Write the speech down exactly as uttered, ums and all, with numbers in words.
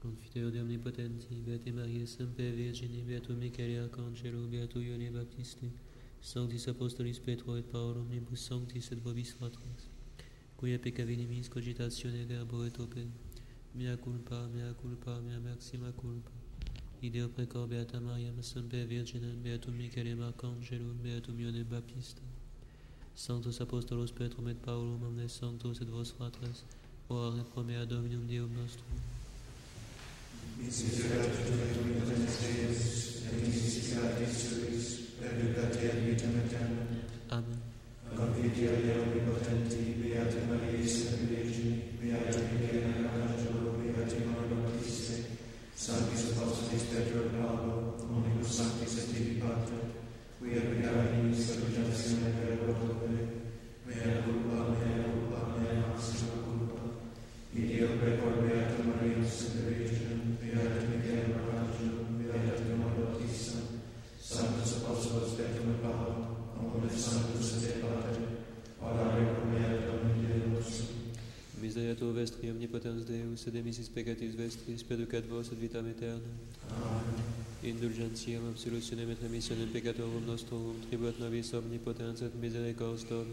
Confiteor de omnipotenti, Beate Maria Semper Virgine, Beatum Michael Arcangelo, Beato Ioanne Baptiste, Sanctis Apostolis Petro et Paul, omnibus sanctis et vobis fratres, quia peccavinimis cogitatione verbo et opere, mea culpa, mea culpa, mea maxima culpa. Ideo precor Beata Maria Semper Virgine, Beatum Michael Arcangelo, Beatum Ioanne Baptiste, Sanctus Apostolos Petrum et Paulum, omnes sanctos et vos fratres, ora et pro mea Dominum Deum nostrum. Miserere tuum potens Deus, et misericordis suis, perducati ad vitam aeternam. Amen. Confiteor Dei omnipotenti, Beata Maria Semper Virgine, Beata Michael Arcangelo, Beata Ioanne Baptiste, Sanctis Apostolis Petro et Paolo, omnibus sanctis et tibi Pater, quia peccavinimis cogitatione verbo et opere, mea culpa, mea culpa, mea maxima culpa. Ideo precor Beata Maria Semper Virgine, Beata Michael Arcangelo, Beata Ioanne Baptiste, Sanctus Apostolos Petrum et Paolo, omnes sanctus et Pater, ora et pro mea Dominum Deum nostrum. Miseretur vestri omnipotens Deus, et demissis peccatis vestris, perducat vos ad vitam aeternam. Amen. Indulgentiam absolutionem et remissionem peccatorum nostrum, tribuat nobis omnipotens et misericordias Domini.